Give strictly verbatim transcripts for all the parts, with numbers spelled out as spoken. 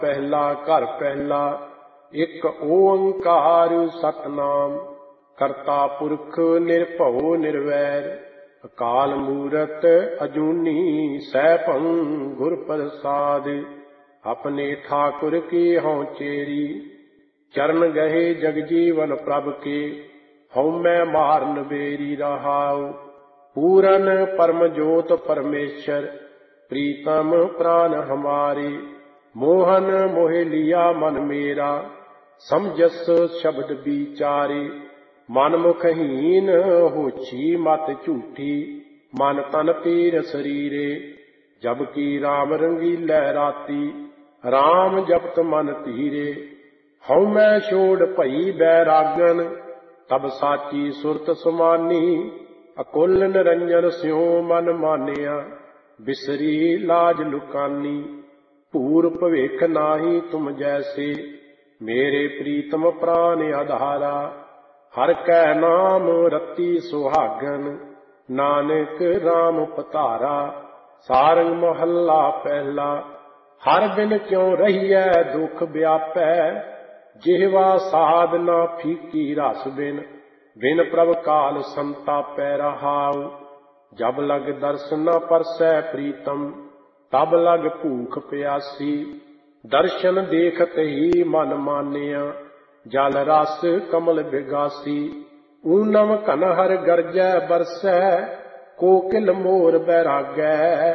ਪਹਿਲਾ ਘਰ ਪਹਿਲਾ ਇੱਕ ਓੰਕਾਰ ਸਤਨਾਮ। ਕਰਤਾ ਪੁਰਖ ਨਿਰਭਉ ਨਿਰਵੈਰ ਅਕਾਲ ਮੂਰਤ ਅਜੂਨੀ ਸੈਭੰ ਗੁਰ ਪ੍ਰਸਾਦ। ਆਪਣੇ ਠਾकुर की हऊँ चेरी चरण गहे जग जीवन प्रभ के हऊँ मैं मारन बेरी रहाऊ। पूरन परम जोत परमेश्वर प्रीतम प्राण हमारे मोहन मोहे लिया मन मेरा समझस शब्द विचारे। मन मुखहीन होछी मत झूठी मन तन पीर शरीरे। जबकि राम रंगीलै राती राम जपत मन धीरे। हऊँ मैं छोड़ भई बैरागन तब साची सुरत समानी। अकुल निरंजन स्यों मन मानिया बिसरी लाज लुकानी। भूर भविख नाही तुम जैसे मेरे प्रीतम प्राण आधारा। हर कै नाम रति सुहागन नानक राम पतारा। सारंग महला पहला हर बिन क्यों रहिए दुख व्यापै। जिहवा साध ना फीकी रस बिन बिन प्रभ काल संतापै रहाऊ। जब लग दर्शन न परसै प्रीतम तब लग भूख प्यासी। दर्शन देखत ही मन मानिया जल रस कमल बिगासी। ऊनम कनहर गरजै बरसै कोकिल मोर बैरागै।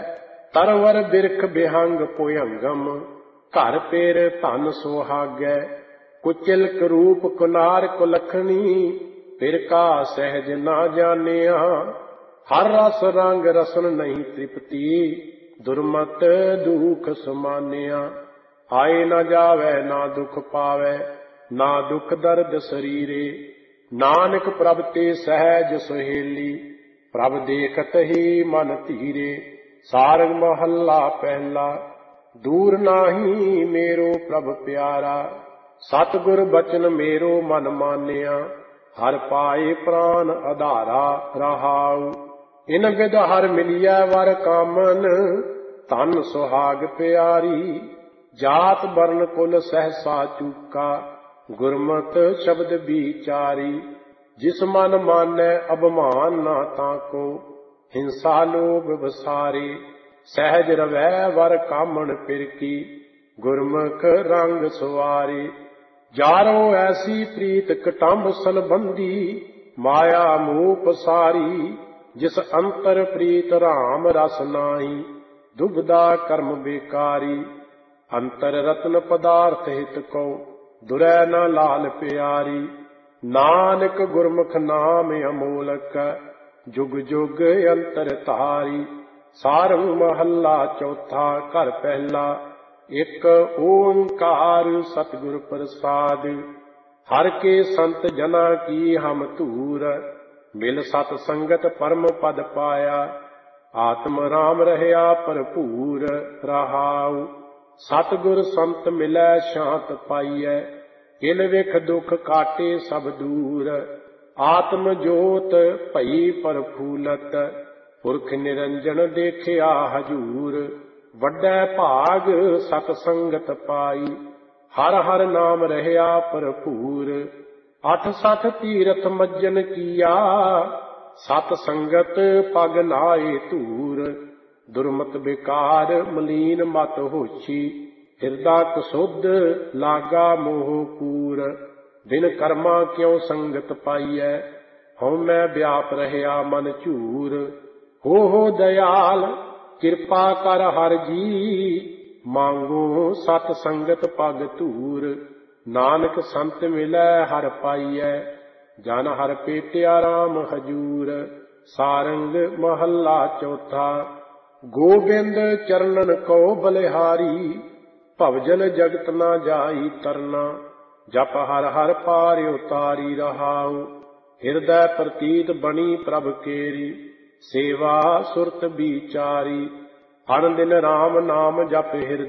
तरवर बिरख बिहंग पुयंगम घर पेर धन सुहागै। कुचिल करूप कुनार कुलखनी फिर का सहज ना जानिया। हर रस रंग रसन नहीं तृप्ति दुर्मत दुख समानिया। आए न जावै ना दुख पावै ना दुख दर्द शरीरे। नानक प्रभ ते सहज सुहेली प्रभ देखत ही मन धीरे। सारंग महला पहला दूर नाही मेरो प्रभ प्यारा। सतगुर बचन मेरो मन मानिया हर पाए प्राण आधारा रहाऊ। इन विद हर मिलिया वर कामन धन सुहाग प्यारी। जात वर्ण कुल सहसा चूका गुरमत शब्द विचारी। जिस मन मानै अभिमान ना ताको हिंसा लोभ बसारे। सहज रवै वर कामन पिरकी गुरमुख रंग सुवारे। जारो ऐसी प्रीत कटंब संबंधी माया मोह पसारी। जिस अंतर प्रीत राम रस नाही दुबदा कर्म बेकारी। अंतर रत्न पदार्थ हित को दुरै न लाल प्यारी। नानक गुरमुख नाम अमोलक जुग जुग अंतर तारी। सारंग महला चौथा घर पहला एक ओंकार सतगुर प्रसाद। हर के संत जना की हम धूर मिल सत संगत परम पद पाया। आत्म राम रहया भरपूर रहाऊ। सतगुर संत मिलै शांत पाइयै इल विख दुख काटे सब दूर। आत्म जोत भई प्रफुलत पुरख निरंजन देखिया हजूर। वड्डै भाग सत संगत पाई हर हर नाम रहया भरपूर। अठ सठ तीरथ मज्जन किया सत संगत पग नाए धूर। दुर्मत बेकार मलीन मत होछी हिरदा कसुध लागा मोह कूर। बिन कर्मा क्यों संगत पाइयै हऊँ मैं व्याप रहया मन झूर। हो हो दयाल कृपा कर हर जी मांगो सत संगत पग धूर। नानक संत मिलै हर पाइयै जन हर पेटिया राम हजूर। सारंग महला चौथा गोबिंद चरणन को बलिहारी। भवजन जगत ना जाई तरना जप हर हर पार उतारी रहाऊ। हृदय प्रतीत बनी प्रभ केरी सेवा सुरत विचारी। हर दिन राम नाम जप हृदय